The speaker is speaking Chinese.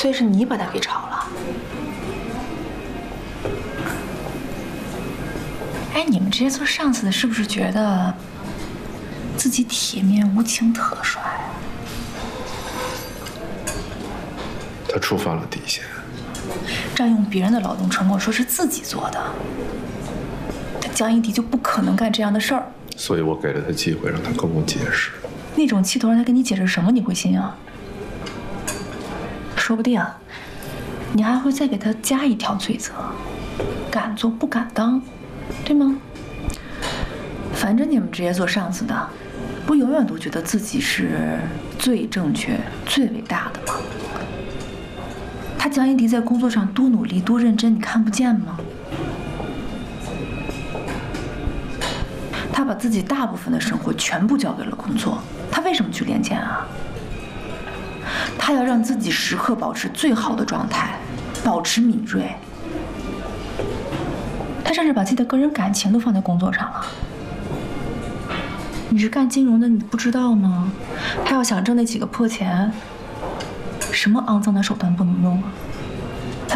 所以是你把他给炒了。哎，你们这些做上司的，是不是觉得自己铁面无情特帅啊？ 他触犯了底线， 占用别人的劳动成果，说是自己做的，他江一迪就不可能干这样的事儿。 所以我给了他机会，让他跟我解释。 那种气头让他跟你解释什么，你会信啊？说不定啊，你还会再给他加一条罪责，敢做不敢当，对吗？反正你们这些做上司的，不永远都觉得自己是最正确、最伟大的吗？他江一迪在工作上多努力、多认真，你看不见吗？他把自己大部分的生活全部交给了工作，他为什么去练剑啊？他要让自己时刻保持最好的状态，保持敏锐。他甚至把自己的个人感情都放在工作上了。你是干金融的，你不知道吗？他要想挣那几个破钱，什么肮脏的手段不能用啊？